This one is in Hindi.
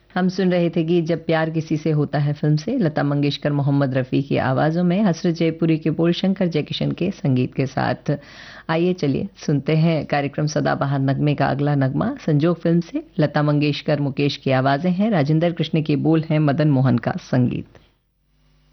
हम सुन रहे थे कि जब प्यार किसी से होता है फिल्म से, लता मंगेशकर मोहम्मद रफ़ी की आवाज़ों में, हसरत जयपुरी के बोल, शंकर जयकिशन के संगीत के साथ। आइए चलिए सुनते हैं कार्यक्रम सदाबहार नगमे का अगला नगमा, संजोग फिल्म से। लता मंगेशकर, मुकेश की आवाज़ें हैं, राजेंद्र कृष्ण के बोल हैं, मदन मोहन का संगीत।